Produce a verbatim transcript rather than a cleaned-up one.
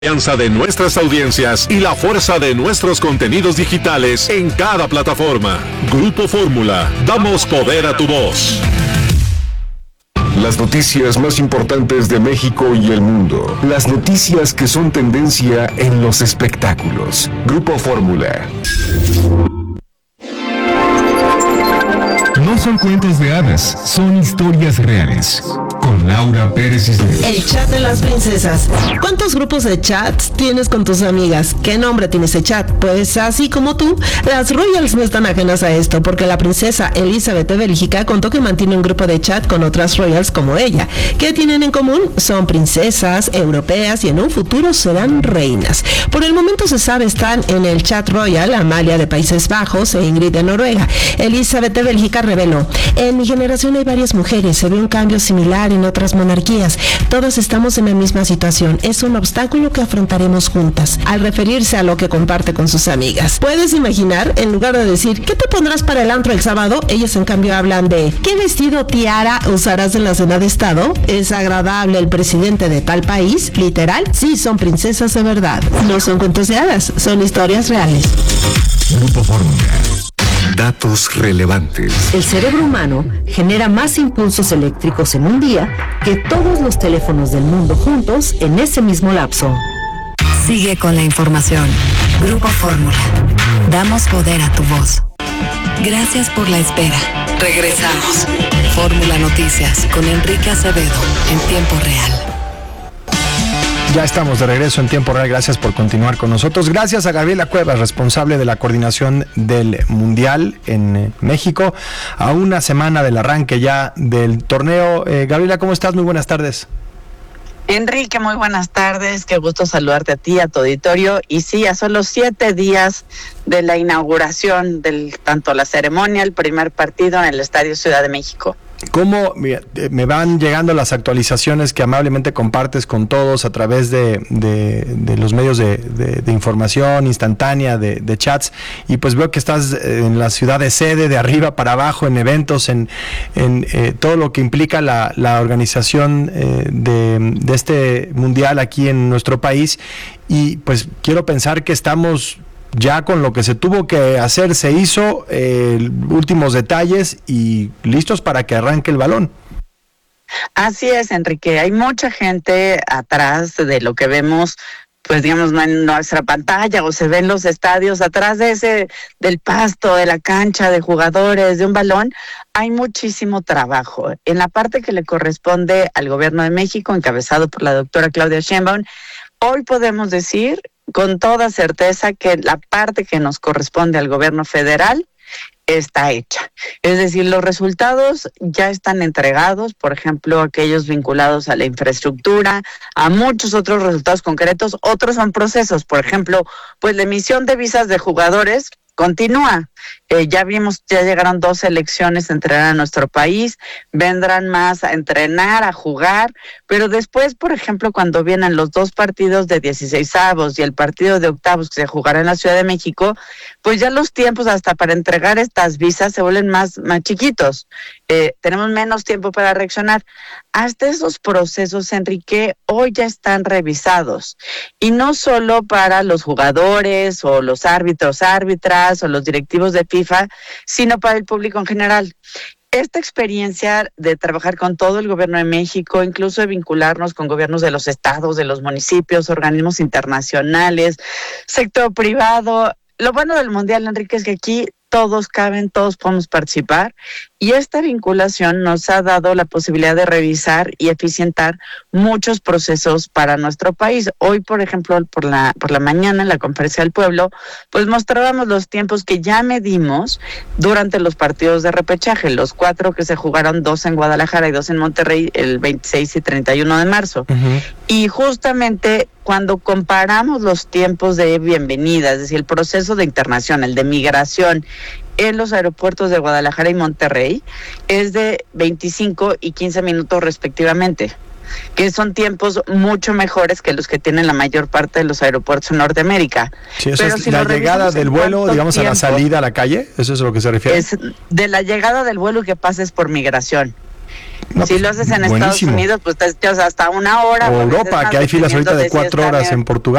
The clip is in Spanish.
Confianza de nuestras audiencias y la fuerza de nuestros contenidos digitales en cada plataforma. Grupo Fórmula, damos poder a tu voz. Las noticias más importantes de México y el mundo. Las noticias que son tendencia en los espectáculos. Grupo Fórmula. No son cuentos de hadas, son historias reales. Con Laura Pérez Cisneros. El chat de las princesas. ¿Cuántos grupos de chats tienes con tus amigas? ¿Qué nombre tiene ese chat? Pues así como tú, las royals no están ajenas a esto, porque la princesa Elizabeth de Bélgica contó que mantiene un grupo de chat con otras royals como ella. ¿Qué tienen en común? Son princesas europeas y en un futuro serán reinas. Por el momento se sabe están en el chat royal Amalia de Países Bajos e Ingrid de Noruega. Elizabeth de Bélgica reveló: en mi generación hay varias mujeres, se ve un cambio similar en otras monarquías. Todas estamos en la misma situación. Es un obstáculo que afrontaremos juntas, al referirse a lo que comparte con sus amigas. ¿Puedes imaginar? En lugar de decir ¿qué te pondrás para el antro el sábado?, ellas en cambio hablan de ¿qué vestido tiara usarás en la cena de estado? ¿Es agradable el presidente de tal país? Literal, sí, son princesas de verdad. No son cuentos de hadas, son historias reales. Grupo Fórmula. Datos relevantes. El cerebro humano genera más impulsos eléctricos en un día que todos los teléfonos del mundo juntos en ese mismo lapso. Sigue con la información. Grupo Fórmula. Damos poder a tu voz. Gracias por la espera. Regresamos. Fórmula Noticias con Enrique Acevedo en tiempo real. Ya estamos de regreso en tiempo real. Gracias por continuar con nosotros. Gracias a Gabriela Cuevas, responsable de la coordinación del Mundial en México, a una semana del arranque ya del torneo. Eh, Gabriela, ¿cómo estás? Muy buenas tardes. Enrique, muy buenas tardes. Qué gusto saludarte a ti, a tu auditorio. Y sí, a solo siete días de la inauguración del tanto la ceremonia, el primer partido en el Estadio Ciudad de México. ¿Cómo me van llegando las actualizaciones que amablemente compartes con todos a través de, de, de los medios de, de, de información instantánea, de, de chats? Y pues veo que estás en la ciudad de sede, de arriba para abajo, en eventos, en, en eh, todo lo que implica la, la organización eh, de, de este mundial aquí en nuestro país. Y pues quiero pensar que estamos ya con lo que se tuvo que hacer, se hizo, eh, últimos detalles y listos para que arranque el balón. Así es, Enrique. Hay mucha gente atrás de lo que vemos, pues digamos, no en nuestra pantalla o se ven los estadios, atrás de ese, del pasto, de la cancha, de jugadores, de un balón. Hay muchísimo trabajo. En la parte que le corresponde al Gobierno de México, encabezado por la doctora Claudia Sheinbaum, hoy podemos decir con toda certeza que la parte que nos corresponde al gobierno federal está hecha. Es decir, los resultados ya están entregados, por ejemplo, aquellos vinculados a la infraestructura, a muchos otros resultados concretos, otros son procesos, por ejemplo, pues la emisión de visas de jugadores continúa. Eh, ya vimos, ya llegaron dos selecciones a entrenar a nuestro país, vendrán más a entrenar, a jugar, pero después, por ejemplo, cuando vienen los dos partidos de dieciseisavos y el partido de octavos que se jugará en la Ciudad de México, pues ya los tiempos hasta para entregar estas visas se vuelven más, más chiquitos. Eh, tenemos menos tiempo para reaccionar. Hasta esos procesos, Enrique, hoy ya están revisados. Y no solo para los jugadores o los árbitros, árbitras o los directivos de FIFA, sino para el público en general. Esta experiencia de trabajar con todo el gobierno de México, incluso de vincularnos con gobiernos de los estados, de los municipios, organismos internacionales, sector privado. Lo bueno del Mundial, Enrique, es que aquí todos caben, todos podemos participar, y esta vinculación nos ha dado la posibilidad de revisar y eficientar muchos procesos para nuestro país. Hoy, por ejemplo, por la por la mañana en la Conferencia del Pueblo, pues mostrábamos los tiempos que ya medimos durante los partidos de repechaje, los cuatro que se jugaron, dos en Guadalajara y dos en Monterrey, el veintiséis y treinta y uno de marzo. Uh-huh. Y justamente cuando comparamos los tiempos de bienvenida, es decir, el proceso de internación, el de migración en los aeropuertos de Guadalajara y Monterrey, es de veinticinco y quince minutos respectivamente, que son tiempos mucho mejores que los que tienen la mayor parte de los aeropuertos en Norteamérica. Sí, eso Pero es si la llegada del vuelo, digamos, tiempo, a la salida a la calle, ¿eso es a lo que se refiere? Es de la llegada del vuelo y que pases por migración. No, si pues, lo haces en buenísimo. Estados Unidos, pues te echas hasta una hora. O Europa, que hay filas ahorita de cuatro horas en Portugal.